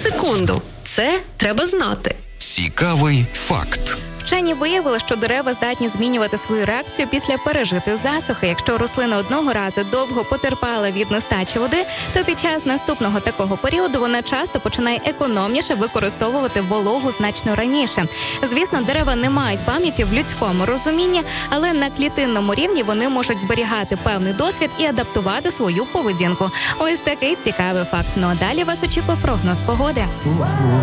секунду. Це треба знати. Цікавий факт. Вчені виявили, що дерева здатні змінювати свою реакцію після пережитої засухи. Якщо рослина одного разу довго потерпала від нестачі води, то під час наступного такого періоду вона часто починає економніше використовувати вологу значно раніше. Звісно, дерева не мають пам'яті в людському розумінні, але на клітинному рівні вони можуть зберігати певний досвід і адаптувати свою поведінку. Ось такий цікавий факт. Ну а далі вас очікує прогноз погоди.